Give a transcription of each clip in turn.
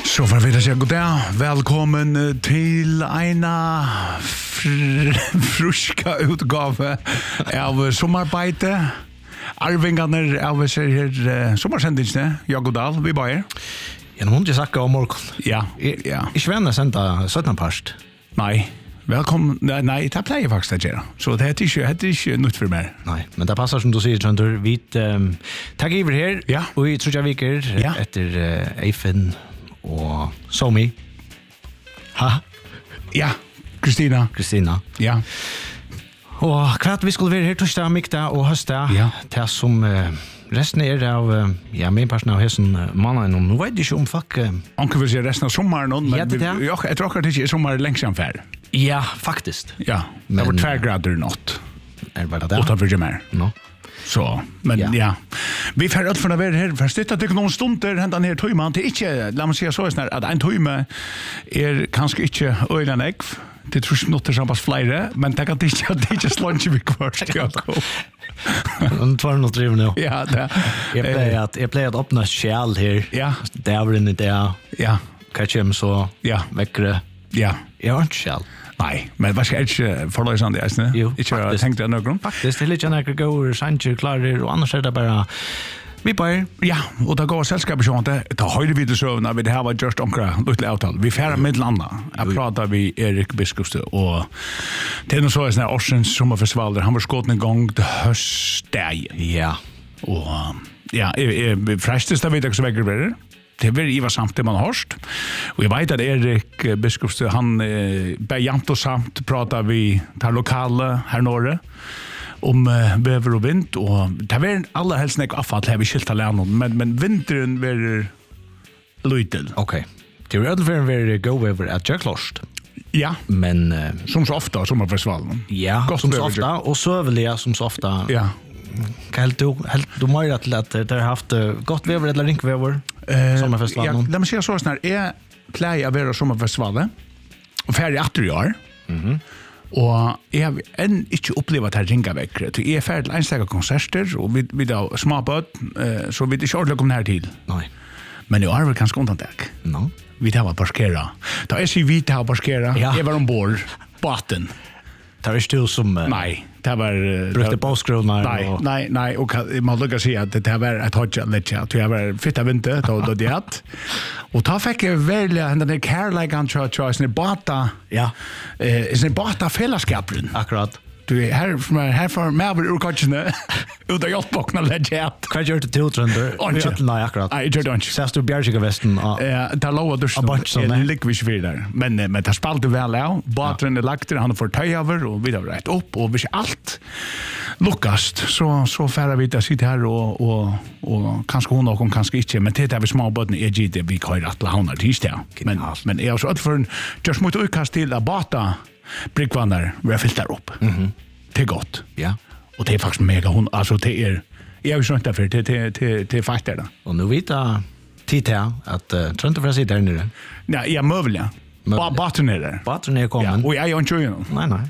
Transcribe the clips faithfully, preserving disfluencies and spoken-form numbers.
Så får vi säga god dag. Välkommen till ena fr fruska utgave av sommarbete. Arvingarna av sig här sommarsändningen. Jag god dag, vi bara. Jag har inte sagt om morgon. Ja, ja. Jag vänner sända sjutton past. Nej. Välkommen. Nej, nej, det plejer faktiskt att göra. Så det är inte det är inte nytt för mig. Nej, men det passar som du säger, Tröntor. Vi um, tack över här. Ja. Och vi tror jag viker ja. efter uh, Eifen och Somi. Ha? Ja, Kristina. Kristina. Ja. Och kvart vi skulle vara här torsdag, mikta och hösta. Ja. Det som uh, resten är av uh, ja, min person av hessen uh, mannen. Och nu vet jag inte om folk... Uh, Anke vill säga resten av sommaren. Men ja, det är vi, jag, jag tror att det inte är sommar längst färd. Ja, faktiskt. Ja, men, det var två grader något. Är det det? Åtta för mer. No. Så, men ja. ja. Vi får ut för att vara här. Först det att det någon stunder hända ner tojman till inte, låt mig säga så snart att en tojme är kanske inte ölen ägg. Det tror jag inte så pass flera, men det kan inte det inte slunch vi kvar ska gå. En tvärnot driver nu. Ja, det. Jag plejer att jag plejer att öppna kärl här. Ja. Där var det där. Ja. Kanske så. Ja. Väckre. Ja. Jag har inte kärl. Nej, men vad ska jag inte förlösa det är Jo, inte jag tänkte någon gång. Faktiskt det är lite när jag går Sanchez klarar och annars är det bara vi bara ja, och det går sällskap så inte ta höjde vi det så när vi det här var just omkra lite avtal. Vi färra med landa. Jag pratar vi Erik Biskopste och det är nog så är såna Oceans sommarfestival där han var skåten en gång det höstdag. Ja. Och ja, är frästest av det så väger det. Det blir Ivar samt det man har hört. Och jag vet att Erik Biskopste han eh, bejant och samt pratar vi tar lokala här norra om uh, bever och vind och det var alla helst nek avfall här vi skilta länon men men vintern blir lite. Okej. Okay. Det är väl för very go over at Jacklost. Ja, men uh, som så ofta som festivalen. Ja, Gott som så ofta och sövliga som så ofta. Ja. Helt du helt du mer att att det har haft gott väder eller rinkväder uh, sommarfestivalen. Ja, låt mig säga så snart är play av vara sommarfestivalen. Och färdig efter i år. Mhm. Og jeg har enn ikke opplevd at ringa vekk. Jeg er ferdig til enstaka konserter, og vi, vi da småbød, uh, så vi er ikke ordentlig kommet her til. Nei. Men jeg har vel kanskje undantag. No. Vi tar parkera. Da jeg sier vi tar parkera, ja. Jeg var ombord, båten. Det var ikke du som... Uh, nei, det var... Uh, brukte båtskronar? Nei, og... nei, nei, og jeg må lukke å si at det var et hodja litt, at jeg var fitt av vinter, da det hatt. Og da fikk jeg veldig denne kærleikan til å sånne båta, ja. uh, sånne båta fellesskaperen. Akkurat. Du här från här från Melbourne ur coachne ut av hjälpbockna legit. Vad gör du till Trönder? Nej, akkurat. Nej, jag gör inte. Säst du Bjärgiga västen. Ja, där låg du så en liquid för där. Men men det spaltade väl av. Batren är lagt han får ta över och vi har rätt upp och vi allt luckast så så färra vi där sitter här och och och kanske hon och kanske inte men det är vi små botten är G D vi kör att launa tisdag. Men men är så att för just mot utkast till att bata brickvannar vi har fyllt där upp. Mhm. Det är gott. Ja. Och det är faktiskt mega hon alltså det är jag har ju sånt därför det det det det faktiskt det. Och nu vet jag titta att uh, Tröntor för sitter där nere. Nej, jag möbler. Bara botten är där. Botten är kommen. Ja, och jag är inte ju. Nej nej.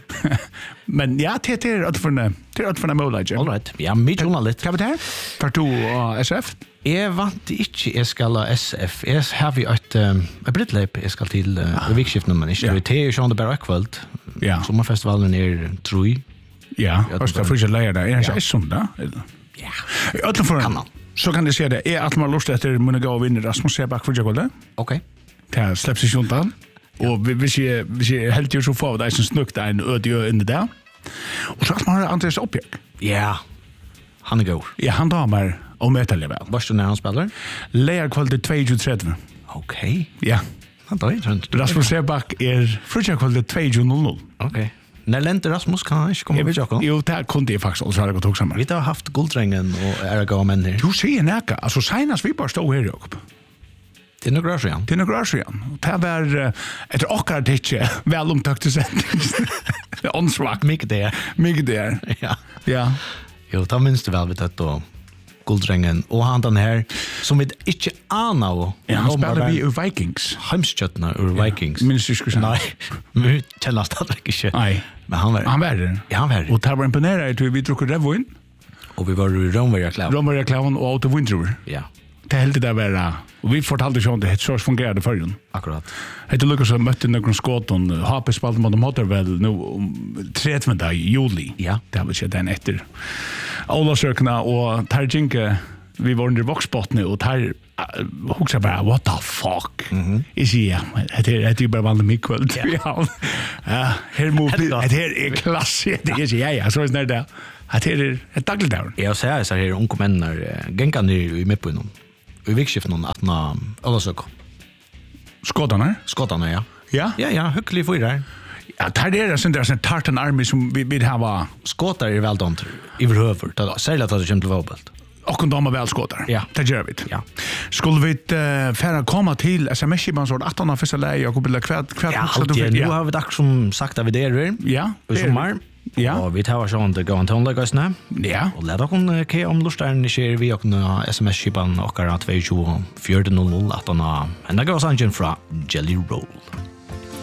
Men ja, det är att för det är att för möbler. All right. Ja, mitt hon lite. Kan vi det? För du S F? Jag vant inte jag ska la S F. Jag har ju ett ett britlep jag ska till uh, vikskiftet men inte det är ju sån där bara kväll. Ja. Sommarfestivalen är tror ja, och så får jag lära det. Är det sånt då? Ja. Jag tror för så kan det se det är att man lust efter mun gå och vinna Rasmus Sebak för jag. Okej. Det släpps ju inte an. Och vi vi ser vi ser helt ju så få det är så snukt en öde in det där. Och så att man har Andreas Uppjäck. Ja. Han går. Ja, han damer och metal väl. Vad står när han spelar? Lear kvalitet två trettio. Okej. Ja. Han tar inte. Rasmus Sebak är frutja kvalitet två noll. Okej. När Lente Rasmus kan han inte komma vid Jakob. Jo, det kunde jag faktiskt också ha gått också med. Vi har haft Gulddrängen och Erga men här. Du ser näka, alltså senast vi bara stod här Jakob. Till några år igen. Till några år igen. Det var ett åkare ditche, väl omtakt till sätt. Onsvakt. Mycket det. Mycket det. Ja. Ja. Jo, ta minst väl vid det då. Gulddrängen och han den här som vi inte anar och ja, han spelar vi ur Vikings. Hemskötna ur Vikings. Minns du skulle säga? Nej, vi känner stadigt inte. Nej. Men han var han var det. Ja, han var det. Och det var imponerande att vi drog revvin. Och vi var i Romvärja Klaven. Romvärja Klaven och Auto Windrover. Ja. det är helt det där och vi fortalte ju om det så fungerade förrän. Akkurat. Det Lucas som mötte några skott och H P spalt mot motor väl nu trettonde juli. Ja. Det var ju den efter. Alla sökna och Tarjinke vi var under voxbotten och tar huxa bara what the fuck. Mhm. Is ja, det är det bara vanligt mycket. Ja. Ja, här mobil. Det är klasse. Det är ja ja, så är det där. Att det är ett dagligt där. Jag säger så här unga män gänga ner i med på någon. Vi vikskift någon att na alla så. Skottarna? Skottarna ja. Ja. Ja ja, hyggligt för där. Ja, tar det är sån där sån tartan army som vi vill ha skottar är väl dant i över. Det säger att det kommer till våbelt. Och de har väl skottar. Ja. Det gör vi. Ja. Skulle vi uh, färra komma till S M S-kiban så att han har första läge och vill kvärt kvärt ja, också du nu har vi dags som sagt att vi där. Ja. Och sommar. Ja. Och vi tar sånt det går inte lägga snä. Ja. Och låt oss ke om lustar ni sker vi och nå S M S-kiban och kan att vi ju fjorton noll noll att han har. En dag var sanjen från Jelly Roll.